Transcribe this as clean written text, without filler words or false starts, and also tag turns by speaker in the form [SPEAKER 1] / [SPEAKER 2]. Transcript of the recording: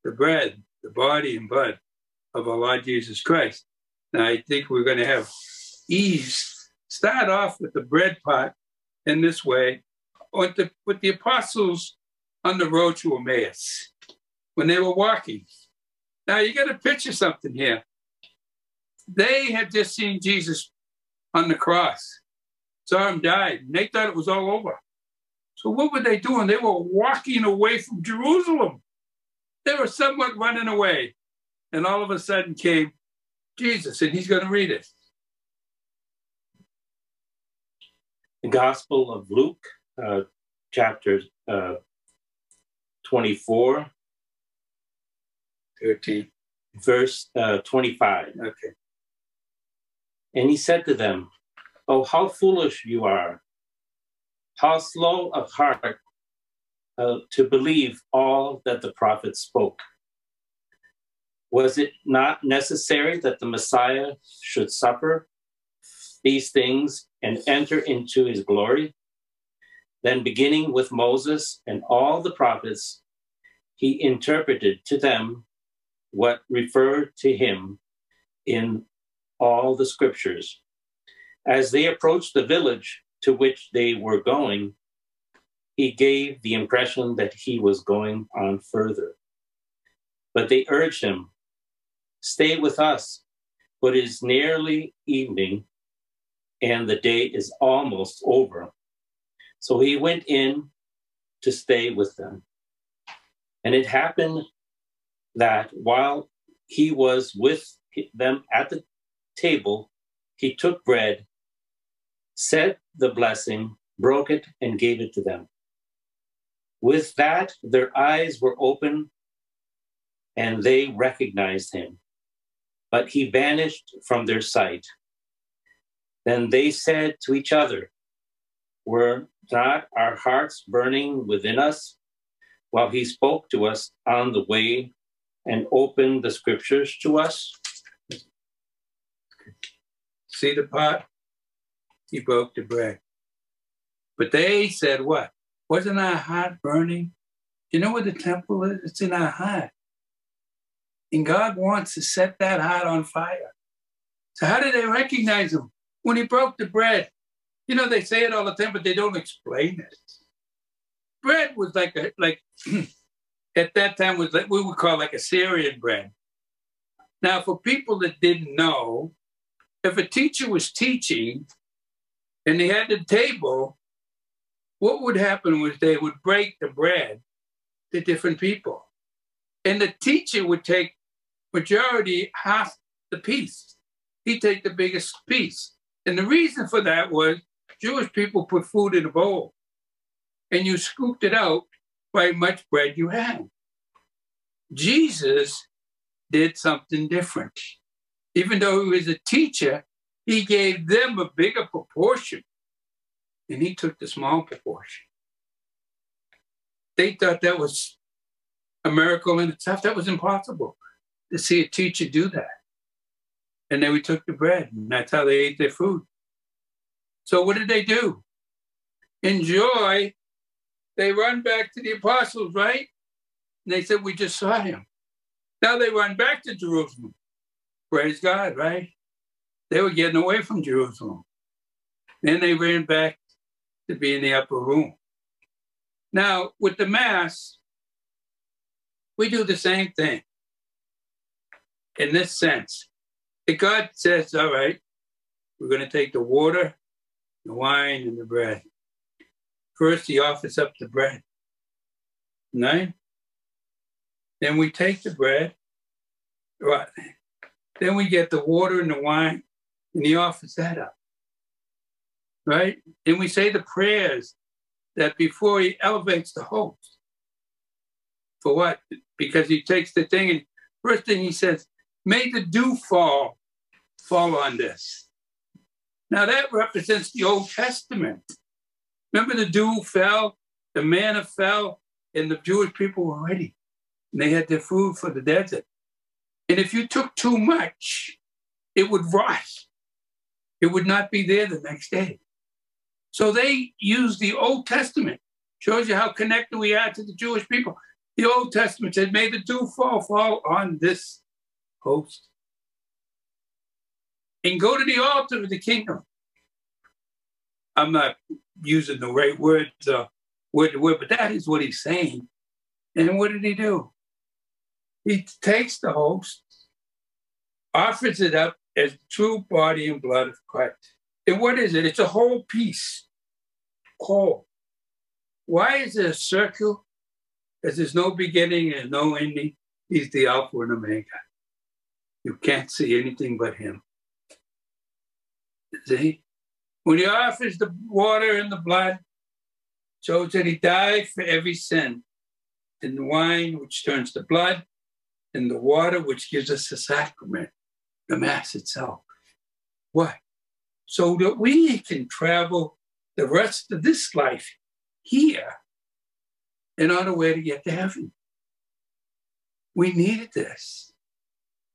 [SPEAKER 1] the bread, the body and blood of our Lord Jesus Christ. Now, I think we're going to have ease. Start off with the bread part in this way, with the apostles on the road to Emmaus when they were walking. Now, you got to picture something here. They had just seen Jesus on the cross, saw him die, and they thought it was all over. So what were they doing? They were walking away from Jerusalem. They were somewhat running away. And all of a sudden came Jesus, and he's going to read it.
[SPEAKER 2] The Gospel of Luke, chapter 24.
[SPEAKER 1] 13.
[SPEAKER 2] Verse 25.
[SPEAKER 1] Okay.
[SPEAKER 2] And he said to them, "Oh, how foolish you are, how slow of heart to believe all that the prophets spoke. Was it not necessary that the Messiah should suffer these things and enter into his glory? Then beginning with Moses and all the prophets, he interpreted to them what referred to him in all the scriptures. As they approached the village to which they were going, he gave the impression that he was going on further. But they urged him, 'Stay with us, for it is nearly evening, and the day is almost over.' So he went in to stay with them. And it happened that while he was with them at the table, he took bread, said the blessing, broke it, and gave it to them. With that, their eyes were open, and they recognized him. But he vanished from their sight. Then they said to each other, 'Were not our hearts burning within us while he spoke to us on the way and opened the scriptures to us?'"
[SPEAKER 1] See the pot? He broke the bread. But they said what? Wasn't our heart burning? You know where the temple is? It's in our heart. And God wants to set that heart on fire. So how did they recognize him? When he broke the bread. You know, they say it all the time, but they don't explain it. Bread was like at that time was like we would call like a Syrian bread. Now, for people that didn't know, if a teacher was teaching and they had the table, what would happen was they would break the bread to different people. And the teacher would take majority, half the piece. He'd take the biggest piece. And the reason for that was Jewish people put food in a bowl and you scooped it out by how much bread you had. Jesus did something different. Even though he was a teacher, he gave them a bigger proportion and he took the small proportion. They thought that was a miracle in itself. That was impossible to see a teacher do that. And then we took the bread, and that's how they ate their food. So what did they do? In joy, they run back to the apostles, right? And they said, "We just saw him." Now they run back to Jerusalem. Praise God, right? They were getting away from Jerusalem. Then they ran back to be in the upper room. Now, with the Mass, we do the same thing. In this sense, that God says, all right, we're going to take the water, the wine, and the bread. First, he offers up the bread. Right? Then we take the bread. Right. Then we get the water and the wine, and he offers that up. Right? And we say the prayers that before he elevates the host. For what? Because he takes the thing, and first thing he says, "May the dew fall on this." Now that represents the Old Testament. Remember the dew fell, the manna fell, and the Jewish people were ready. And they had their food for the desert. And if you took too much, it would rot. It would not be there the next day. So they used the Old Testament. Shows you how connected we are to the Jewish people. The Old Testament said, may the dew fall on this host. And go to the altar of the kingdom. I'm not using the right words, word to word, but that is what he's saying. And what did he do? He takes the host, offers it up as the true body and blood of Christ. And what is it? It's a whole piece. Whole. Why is it a circle? Because there's no beginning and no ending. He's the Alpha and Omega. You can't see anything but him. See? When he offers the water and the blood, shows that he died for every sin. And the wine, which turns to blood, and the water, which gives us the sacrament, the Mass itself. What? So that we can travel the rest of this life here and on a way to get to heaven. We needed this.